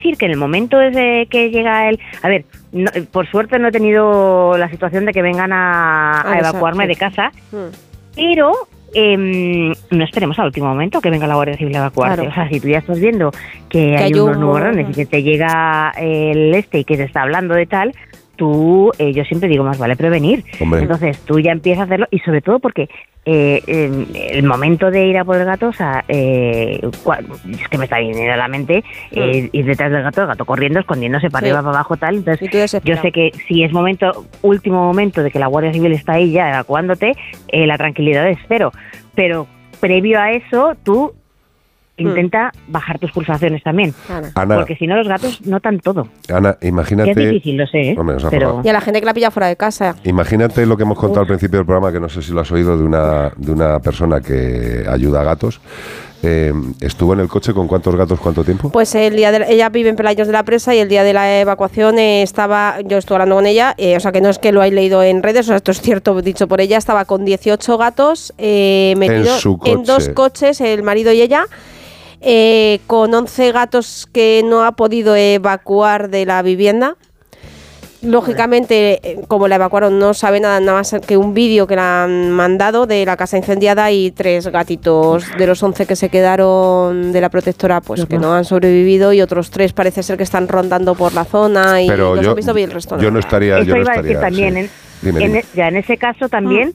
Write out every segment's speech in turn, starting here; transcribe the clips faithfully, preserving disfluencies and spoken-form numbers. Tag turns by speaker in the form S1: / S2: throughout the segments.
S1: decir que en el momento desde que llega el... A ver, no, por suerte no he tenido la situación de que vengan a, a evacuarme de casa, mm. pero... Eh, no esperemos al último momento que venga la Guardia Civil a evacuarte. Claro. O sea, si tú ya estás viendo que, que hay, hay unos un... nubarrones y que te llega el este y que se está hablando de tal, tú, eh, yo siempre digo, más vale prevenir. Hombre. Entonces tú ya empiezas a hacerlo y sobre todo porque eh, eh, el momento de ir a por el gato, o sea, eh, es que me está viniendo a la mente eh, ir detrás del gato, el gato corriendo, escondiéndose para sí. arriba, para abajo, tal. Entonces yo sé que si es momento, último momento de que la Guardia Civil está ahí ya evacuándote, eh, la tranquilidad es cero. Pero previo a eso, tú intenta bajar tus pulsaciones también. Ana, porque si no los gatos notan todo.
S2: Ana, imagínate...
S1: Que es difícil, lo sé, ¿eh?
S2: Hombre,
S3: pero... Y a la gente que la pilla fuera de casa.
S2: Imagínate lo que hemos contado Uf. al principio del programa, que no sé si lo has oído, de una, de una persona que ayuda a gatos. Eh, ¿Estuvo en el coche con cuántos gatos, cuánto tiempo?
S3: Pues el día de, ella vive en Pelayos de la Presa y el día de la evacuación eh, estaba, yo estuve hablando con ella, eh, o sea que no es que lo hay leído en redes, o sea, esto es cierto dicho por ella, estaba con dieciocho gatos eh, metidos en, en dos coches, el marido y ella, eh, con once gatos que no ha podido evacuar de la vivienda. Lógicamente, como la evacuaron, no sabe nada, nada más que un vídeo que le han mandado de la casa incendiada y tres gatitos de los once que se quedaron de la protectora, pues que no han sobrevivido, y otros tres parece ser que están rondando por la zona y
S2: Pero
S3: los
S2: yo,
S3: han visto bien el resto.
S2: Yo no estaría...
S1: Eso
S2: yo no
S1: iba
S2: estaría,
S1: a decir también,
S2: sí.
S1: ¿eh?
S2: Dime, dime.
S1: En, ya en ese caso también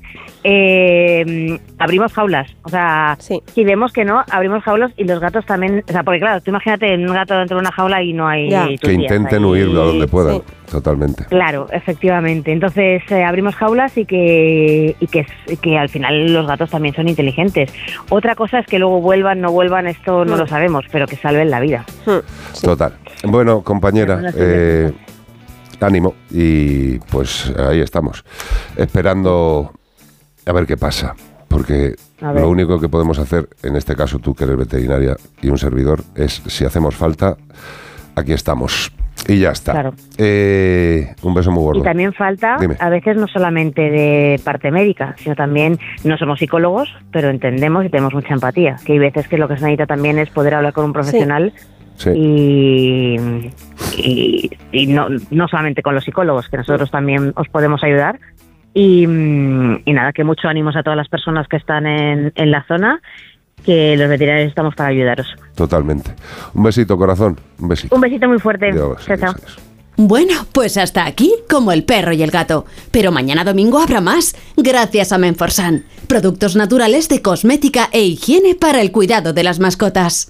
S1: eh, abrimos jaulas, o sea, sí. si vemos que no, abrimos jaulas y los gatos también, o sea, porque claro, tú imagínate un gato dentro de una jaula y no hay...
S2: Que intenten ahí. huir a donde puedan, sí. totalmente.
S1: Claro, efectivamente, entonces eh, abrimos jaulas y que y que, que al final los gatos también son inteligentes. Otra cosa es que luego vuelvan, no vuelvan, esto no mm. lo sabemos, pero que salven la vida.
S2: Sí. Total. Bueno, compañera, eh, ánimo, y pues ahí estamos, esperando a ver qué pasa, porque lo único que podemos hacer, en este caso tú que eres veterinaria y un servidor, es si hacemos falta, aquí estamos. Y ya está. Claro. Eh, un beso muy gordo.
S1: Y también falta, Dime. a veces no solamente de parte médica, sino también, no somos psicólogos, pero entendemos y tenemos mucha empatía, que hay veces que lo que se necesita también es poder hablar con un profesional. Sí. Sí. Y, y, y no, no solamente con los psicólogos, que nosotros también os podemos ayudar. Y, y nada, que mucho ánimos a todas las personas que están en, en la zona, que los veterinarios estamos para ayudaros.
S2: Totalmente. Un besito, corazón. Un besito.
S1: Un besito muy fuerte.
S2: Dios,
S1: chao, chao.
S4: Bueno, pues hasta aquí, como el perro y el gato. Pero mañana domingo habrá más, gracias a Menforsan. Productos naturales de cosmética e higiene para el cuidado de las mascotas.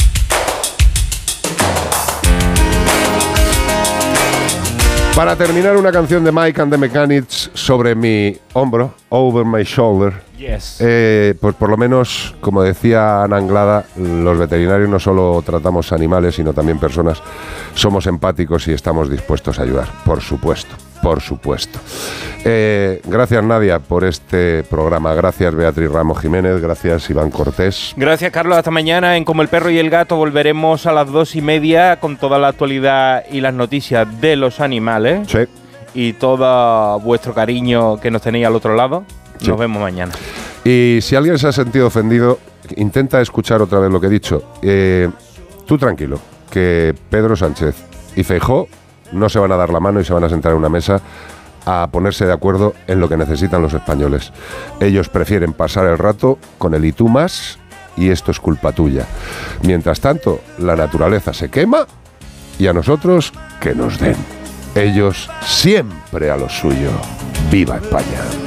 S2: Para terminar, una canción de Mike and the Mechanics sobre mi hombro, Over My Shoulder.
S5: Yes.
S2: Eh, pues por lo menos, como decía Ana Anglada, los veterinarios no solo tratamos animales, sino también personas. Somos empáticos y estamos dispuestos a ayudar, por supuesto, por supuesto. Eh, gracias, Nadia, por este programa. Gracias, Beatriz Ramos Jiménez. Gracias, Iván Cortés.
S5: Gracias, Carlos. Hasta mañana en Como el Perro y el Gato. Volveremos a las dos y media con toda la actualidad y las noticias de los animales.
S2: Sí.
S5: Y todo vuestro cariño que nos tenéis al otro lado. Nos sí. vemos mañana.
S2: Y si alguien se ha sentido ofendido, intenta escuchar otra vez lo que he dicho. Eh, tú tranquilo, que Pedro Sánchez y Feijóo no se van a dar la mano y se van a sentar en una mesa a ponerse de acuerdo en lo que necesitan los españoles. Ellos prefieren pasar el rato con el y tú más, y esto es culpa tuya. Mientras tanto, la naturaleza se quema y a nosotros que nos den. Ellos siempre a lo suyo. ¡Viva España!